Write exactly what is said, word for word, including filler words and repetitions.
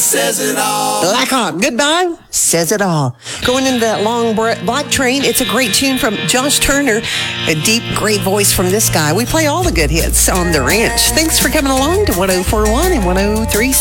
says it all. Blackhawk, Goodbye says it all. Going into that long black train, it's a great tune from Josh Turner. A deep, great voice from this guy. We play all the good hits on The Ranch. Thanks for coming along to one oh four point one and one oh three point